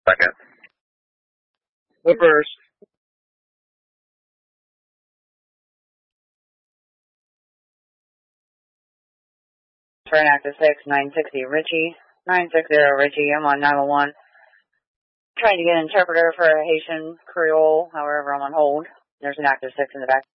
Second. Whippers. Turn active 6, 960 Richie. 960 Richie, I'm on 911. Trying to get an interpreter for a Haitian Creole, however, I'm on hold. There's an active 6 in the back.